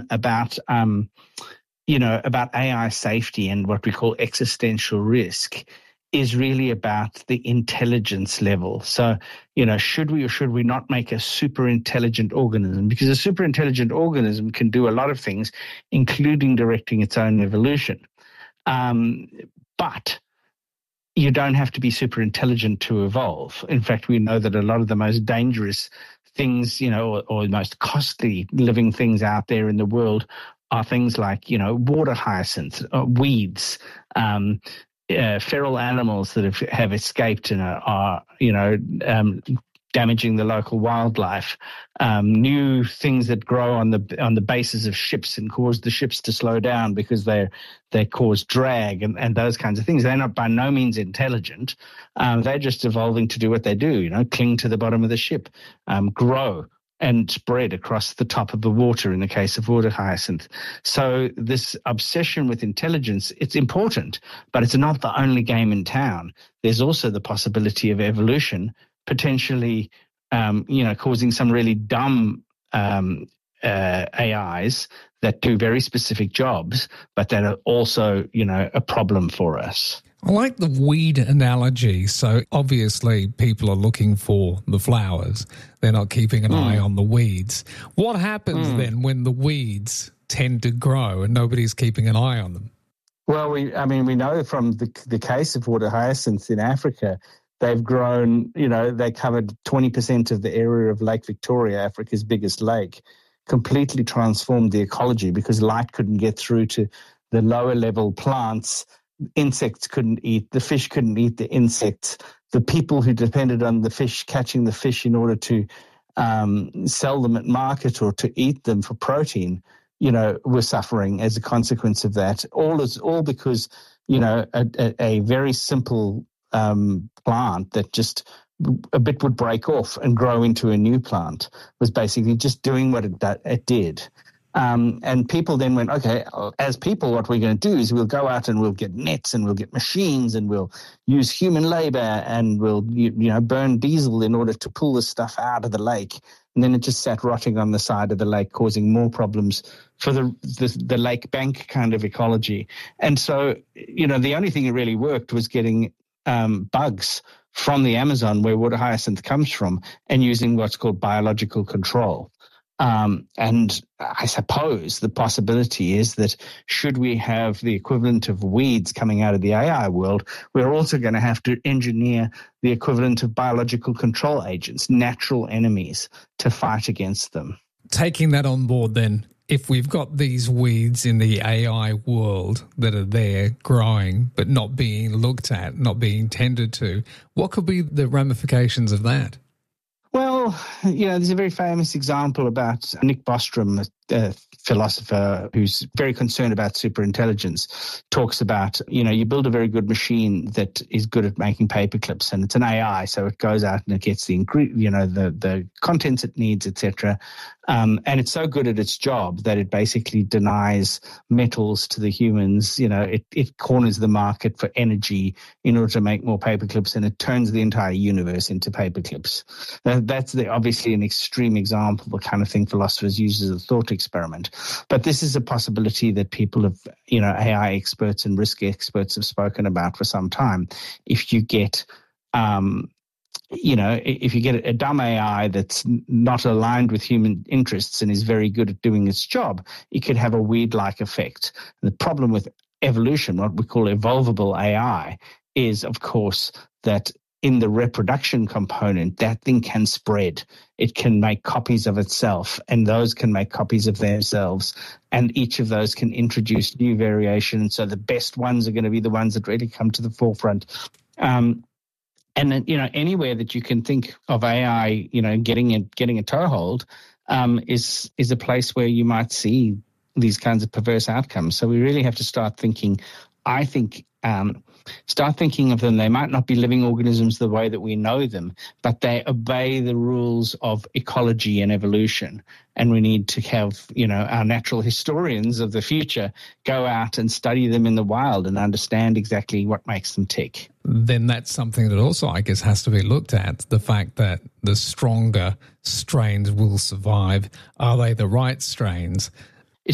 about about AI safety and what we call existential risk is really about the intelligence level. So, should we or should we not make a super intelligent organism? Because a super intelligent organism can do a lot of things, including directing its own evolution. But you don't have to be super intelligent to evolve. In fact, we know that a lot of the most dangerous things, or most costly living things out there in the world are things like, water hyacinths, weeds, feral animals that have escaped and are damaging the local wildlife, new things that grow on the bases of ships and cause the ships to slow down because they cause drag and those kinds of things. They're not by no means intelligent. They're just evolving to do what they do, cling to the bottom of the ship, grow and spread across the top of the water in the case of water hyacinth. So this obsession with intelligence, it's important, but it's not the only game in town. There's also the possibility of evolution potentially, causing some really dumb AIs that do very specific jobs, but that are also, a problem for us. I like the weed analogy. So obviously people are looking for the flowers. They're not keeping an eye on the weeds. What happens then when the weeds tend to grow and nobody's keeping an eye on them? Well, we know from the case of water hyacinths in Africa, they've grown, they covered 20% of the area of Lake Victoria, Africa's biggest lake, completely transformed the ecology because light couldn't get through to the lower level plants. Insects couldn't eat, the fish couldn't eat the insects. The people who depended on the fish, catching the fish in order to sell them at market or to eat them for protein, were suffering as a consequence of that. All because, a very simple plant that just a bit would break off and grow into a new plant was basically just doing what it did. And people then went, okay, as people, what we're going to do is we'll go out and we'll get nets and we'll get machines and we'll use human labor and we'll, burn diesel in order to pull the stuff out of the lake. And then it just sat rotting on the side of the lake, causing more problems for the lake bank kind of ecology. And so, the only thing that really worked was getting bugs from the Amazon, where water hyacinth comes from, and using what's called biological control. And I suppose the possibility is that should we have the equivalent of weeds coming out of the AI world, we're also going to have to engineer the equivalent of biological control agents, natural enemies, to fight against them. Taking that on board then, if we've got these weeds in the AI world that are there growing but not being looked at, not being tended to, what could be the ramifications of that? Well, there's a very famous example about Nick Bostrom, a philosopher who's very concerned about superintelligence, talks about, you build a very good machine that is good at making paper clips, and it's an AI, so it goes out and it gets the contents it needs, etc. And it's so good at its job that it basically denies metals to the humans. It corners the market for energy in order to make more paper clips, and it turns the entire universe into paper clips. That's obviously an extreme example, the kind of thing philosophers use as a thought experiment. But this is a possibility that people have, AI experts and risk experts have spoken about for some time. If you get if you get a dumb AI that's not aligned with human interests and is very good at doing its job, it could have a weed-like effect. And the problem with evolution, what we call evolvable AI, is, of course, that in the reproduction component, that thing can spread. It can make copies of itself, and those can make copies of themselves. And each of those can introduce new variations. So the best ones are going to be the ones that really come to the forefront. And then, anywhere that you can think of AI, getting a toehold, is a place where you might see these kinds of perverse outcomes. So we really have to start thinking, I think, start thinking of them. They might not be living organisms the way that we know them, but they obey the rules of ecology and evolution. And we need to have, our natural historians of the future go out and study them in the wild and understand exactly what makes them tick. Then that's something that also, I guess, has to be looked at, the fact that the stronger strains will survive. Are they the right strains?